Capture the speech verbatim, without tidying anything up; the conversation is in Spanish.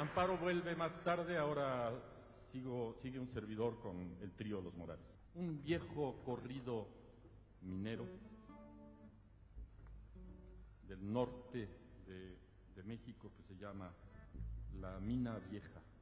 Amparo vuelve más tarde, ahora sigo, sigue un servidor con el trío Los Morales. Un viejo corrido minero del norte de, de México que se llama La Mina Vieja.